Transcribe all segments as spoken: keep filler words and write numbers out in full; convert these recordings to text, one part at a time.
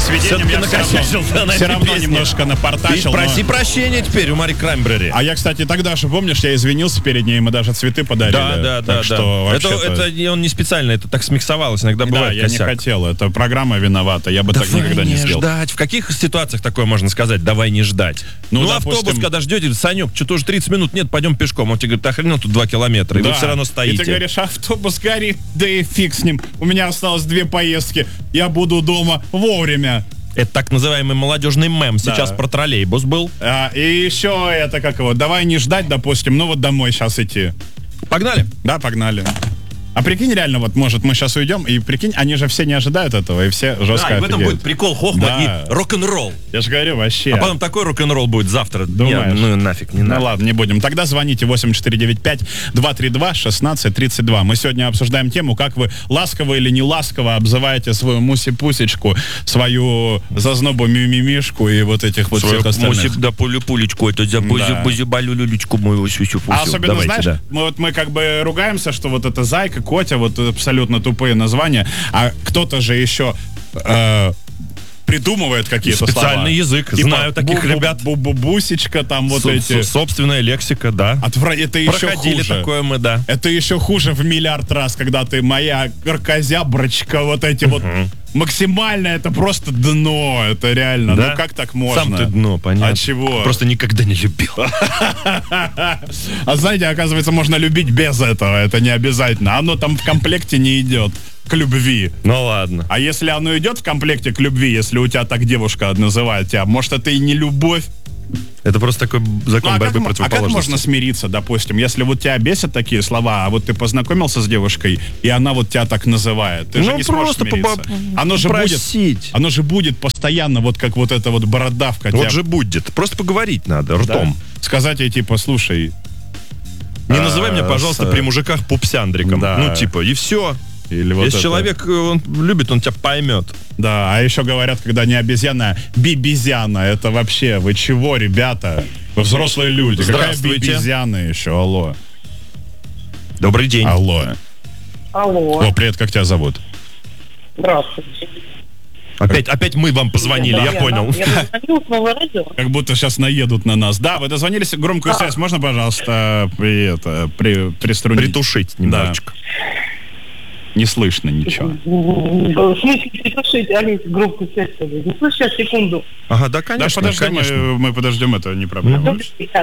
сведением я все равно, все равно немножко напортачил. И проси но... прощения теперь у Мари Краймбрери. А я, кстати, тогда же, помнишь, я извинился перед ней, мы даже цветы подарили. Да, да, да. Что, да. Это, это он не специально, это так смиксовалось, иногда бывает да, я косяк. не хотел, это программа виновата, я бы Давай так никогда не, не сделал. ждать. В каких ситуациях такое можно сказать? Давай не ждать. Ну, ну допустим... автобус, когда ждете, Санек, что-то уже тридцать минут нет, пойдем пешком. Он тебе говорит, охренел, тут два километра, и да. вы все равно стоите. И ты говоришь, автобус горит, да и фиг с ним. У меня осталось две поездки, я буду дома вовремя. Это так называемый молодежный мем. Сейчас да. про троллейбус был. А, и еще это как его, давай не ждать, допустим, ну вот домой сейчас идти. Погнали? Да, погнали. А прикинь, реально, вот, может, мы сейчас уйдем, и прикинь, они же все не ожидают этого, и все жестко Да, и в этом офигеют. будет прикол, хохма да. и рок-н-ролл. Я же говорю, вообще. А потом такой рок-н-ролл будет завтра. Думаешь? Не, ну нафиг, не ну, надо. Ну ладно, не будем. Тогда звоните восемь четыре девять пять два три два шестнадцать тридцать два. Мы сегодня обсуждаем тему, как вы ласково или не ласково обзываете свою муси-пусечку, свою зазнобу мимимишку и вот этих вот свою всех остальных. Мусик да пулю-пулечку, это за бузи-балю-люлечку мою сюсю-пусю. А особенно, Давайте, знаешь, да. мы, вот мы как бы ругаемся, что вот это Зайка, Котя, вот абсолютно тупые названия, а кто-то же еще э, придумывает какие-то слова. Специальный язык, типа знаю таких бу- ребят. Бу-бу-бусечка, там вот С- эти... Собственная лексика, да. Отвра... Это еще Проходили хуже. такое мы, да. Это еще хуже в миллиард раз, когда ты моя каркозяброчка, вот эти вот... Максимально это просто дно, это реально. Да? Ну как так можно? Сам ты дно, понятно. А чего? Просто никогда не любил. А знаете, оказывается, можно любить без этого, это не обязательно. Оно там в комплекте не идет к любви. Ну ладно. А если оно идет в комплекте к любви, если у тебя так девушка называет тебя, может, это и не любовь? Это просто такой закон ну, а борьбы как, противоположностей. А как можно смириться, допустим, если вот тебя бесят такие слова, а вот ты познакомился с девушкой, и она вот тебя так называет, ты ну, же не сможешь смириться. Оно же будет, оно же будет постоянно вот как вот эта вот бородавка. Вот тебя... же будет. Просто поговорить надо ртом. Да? Сказать ей типа, слушай... Не называй меня, пожалуйста, при мужиках пупсяндриком. Да. Ну типа, и все. Или вот Если это... человек он любит, он тебя поймет. Да, а еще говорят, когда не обезьяна, а бибизяна. Это вообще, вы чего, ребята? Вы взрослые люди. Какая бибизяна еще? Алло. Добрый день. Алло. Алло. О, привет, как тебя зовут? Здравствуйте. Опять, опять мы вам позвонили, да, я, я понял. Я дозвонилась в новое радио. Как будто сейчас наедут на нас. Да, вы дозвонились, громкую да. связь. Можно, пожалуйста, при, это, при, приструнить? Притушить немножечко. Да. Не слышно ничего. В смысле, притушить, Олесь, громкую связь. Не слышишь, сейчас, секунду. Ага, да, конечно, да, подожди, конечно. Мы, мы подождем, это не проблема. Mm-hmm.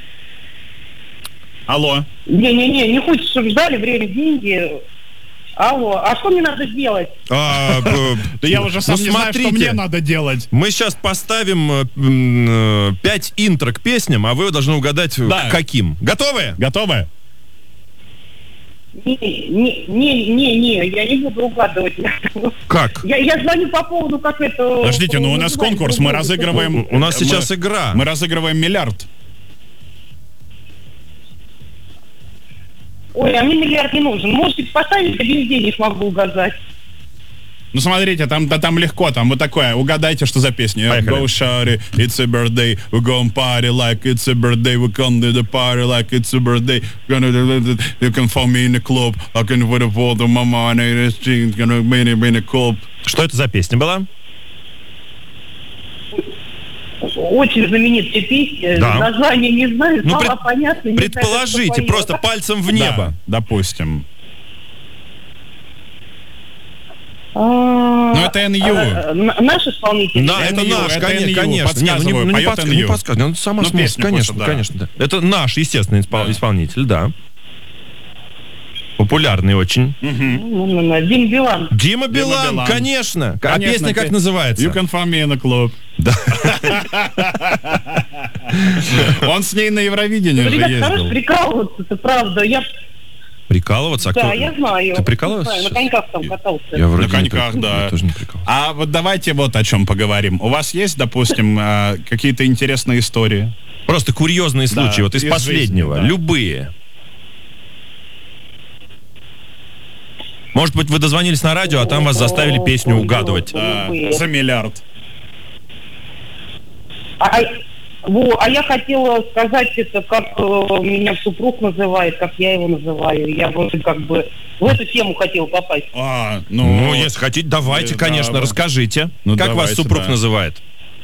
Алло. Не-не-не, не хочешь, чтобы ждали, время, деньги. Алло, а что мне надо делать? А, да я уже сам не знаю, что мне надо делать. Мы сейчас поставим пять интро к песням, а вы должны угадать, к каким. Готовы? Готовы? Не-не-не, я не буду угадывать. Как? Я, я звоню по поводу, как это... Подождите, ну у нас конкурс, мы разыгрываем... У нас сейчас игра. Мы разыгрываем миллиард. Ой, а мне миллиард не нужен. Можете поставить, я везде не смогу угадать. Ну, смотрите, там, да, там легко, там вот такое. Угадайте, что за песня. Поехали. Go shawty, it's a birthday. We gonna party like it's a birthday. We come to the party like it's a birthday. You can find me in the club. I can with a photo, mama, and it's gonna be in the club. Что это за песня была? Очень знаменитая песня. Да. Название не знаю, ну, слова пред... понятны. Предположите, знаю, просто пальцем в небо. Да, допустим. А, ну, это эн ю. А, а, наш исполнитель? Да, это наш, это конечно. эн ю. конечно. Подсказываю, Не, ну, не, поет подск... эн ю. не подсказывай, он сама ну, сможет, конечно, да. конечно. Да. Это наш, естественно, испол... да. исполнитель, да. Популярный очень. Угу. Дима Билан. Дима Билан, Билан. Конечно. конечно. А песня как называется? You can find me in a club. Да. Он с ней на Евровидении же ездил. Ребята, хорош прикалываться, это правда. Я... Прикалываться? Да, кто? я знаю. Ты прикалываешься? На коньках там катался. Я вроде на коньках, не, да. Я тоже не прикалываюсь. А вот давайте вот о чем поговорим. У вас есть, допустим, какие-то интересные истории? Просто курьезные случаи, да, вот из, из последнего. Жизни, да. Любые. Может быть, вы дозвонились на радио, а там вас заставили песню угадывать. Да, за миллиард. А, Во, а я хотела сказать это, как э, меня супруг называет, как я его называю. Я вроде как бы в эту тему хотела попасть. А, ну, ну если хотите, давайте, да, конечно, да. расскажите. Ну, как давайте, вас супруг да. называет?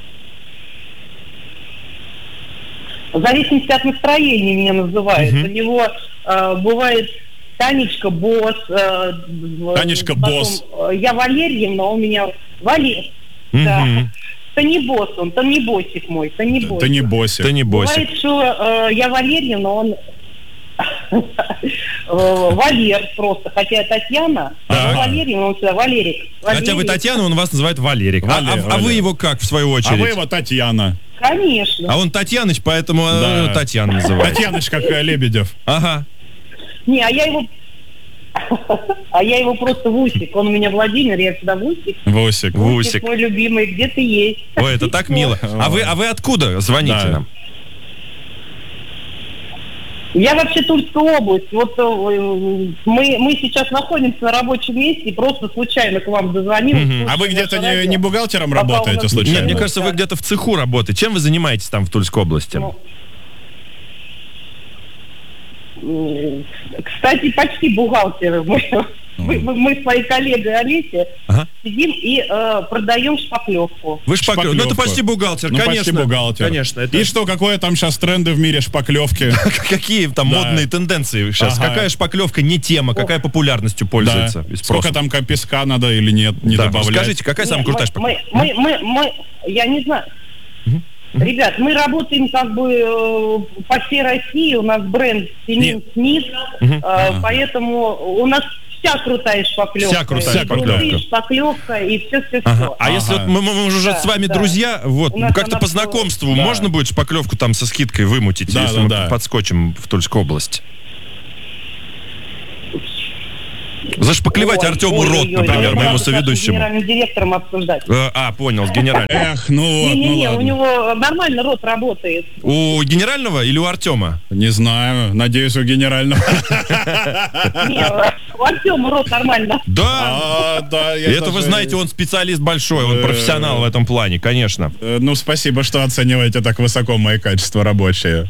В зависимости от настроения меня называют. Мгм. У него э, бывает Танечка босс. Э, Танечка потом, босс. э, я Валерьевна, он меня Валер. Мгм. Да. То не босс он, то не боссик мой, то не боссик. Ты не боссик. Ты не боссик. Бывает, что э, я Валерьевна, он э, Валер просто. Хотя Татьяна, Ага. а Валерьевна, он всегда Валерик. Хотя вы Валерик. Татьяна, он вас называет Валерик. А- Валер, а, а Валер. вы его как, в свою А очередь? вы его Татьяна. Конечно. А он Татьяныч, поэтому Да. э, Татьяна называет. Татьяныч, как э, Лебедев. Ага. Не, а я его... А я его просто Вусик. Он у меня Владимир, я всегда Вусик. Вусик. Вусик. Мой любимый, где ты есть? Ой, это так мило. А вы, а вы откуда звоните Да. нам? Я вообще Тульская область. Вот э, мы, мы сейчас находимся на рабочем месте и просто случайно к вам дозвонились. Мгм. А вы Слушаю где-то ваше не, радио. не бухгалтером Попал работаете на- случайно? Нет, мне кажется, вы где-то в цеху работаете. Чем вы занимаетесь там в Тульской области? Ну, м, Кстати, почти бухгалтеры. Мы, мы, мы- мы с своей коллегой Олесей Ага. сидим и э, продаем шпаклевку. Вы шпаклев... Ну, это Шпаклевку. почти бухгалтер, Ну, конечно. почти бухгалтер. Конечно. Это... И что, какое там сейчас тренды в мире шпаклевки? Какие там Да. модные тенденции сейчас? Ага. Какая шпаклевка не тема, какая популярностью пользуется? Да. и спросом? Сколько там ка- песка надо или нет, не Да, добавлять? Скажите, какая самая Не, крутая мы, шпаклевка? мы, мы, мы, мы- я не знаю. Ребят, мы работаем как бы э, по всей России, у нас бренд Семин Смит, э, поэтому у нас вся крутая шпаклевка. Вся крутая И шпаклевка. грунты, шпаклевка и все-все-все. Ага. А Ага. если вот мы, мы уже Да, с вами да. друзья, вот, У нас как-то она по всё- знакомству Да. можно будет шпаклевку там со скидкой вымутить, Да, если да, мы да. подскочим в Тульскую область? Зашпаклевать Ой, Артему ой, Рот, ой, ой, например, ой, моему надо с нашим соведущему. генеральным директором обсуждать. Э, А, понял, с генеральным. Эх, ну вот, ну Не-не-не, у ладно. него нормально рот работает. У генерального или у Артема? Не знаю, надеюсь, у генерального. Не, у Артема рот нормально. Да. А, да, я Это вы даже- знаете, он специалист большой, он Э. профессионал в этом плане, конечно. Э, Ну, спасибо, что оцениваете так высоко мои качества рабочие.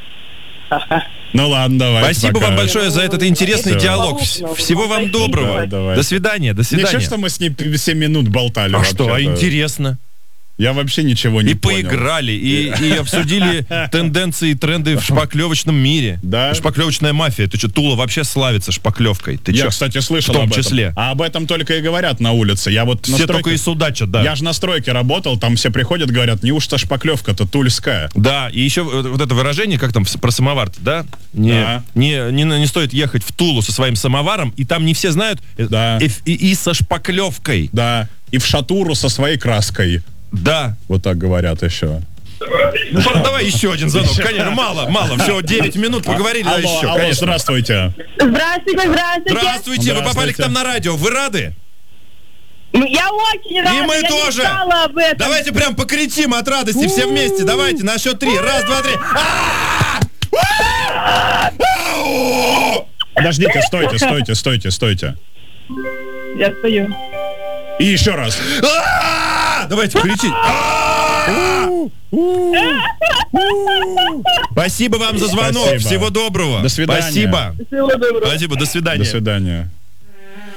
Ну ладно, давайте. Спасибо пока. вам большое за этот интересный Всё. диалог. Вс- Всего вам доброго. Да, давай. До свидания, до Ничего, свидания. что мы с ней семь минут болтали. А что, а вообще-то. интересно. Я вообще ничего не И понял. поиграли, и, и обсудили тенденции и тренды в шпаклевочном мире. Да? Шпаклевочная мафия. Ты что, Тула вообще славится шпаклевкой? Ты Я, чё? кстати, слышал В том об этом. числе. А об этом только и говорят на улице. Я вот на Все стройке- только и судачат, да. Я же на стройке работал, там все приходят, говорят, неужто шпаклевка-то тульская? Да, и еще вот вот это выражение, как там с- про самовар, да? Не, Да. Не, не, не стоит ехать в Тулу со своим самоваром, и там не все знают, э, Да. и, и- и со шпаклевкой. Да. И в шатуру со своей краской. Да. Вот так говорят еще. Ну, пора, давай еще один звонок. Конечно, мало, мало. Всего девять минут поговорили, да Алло, еще. алло, Конечно. здравствуйте. Здравствуйте, здравствуйте. Здравствуйте, вы попали к Здравствуйте. нам на радио. Вы рады? Ну, я очень рада, И мы я тоже. мечтала об этом. Давайте прям покричим от радости все вместе. Давайте, на счет три. Раз, два, три. Подождите, стойте, стойте, стойте, стойте. Я стою. И еще раз. А! Давайте кричить. А! Спасибо вам за звонок. Спасибо. Всего доброго. До свидания. Спасибо. Всего доброго. Спасибо, до До свидания. свидания.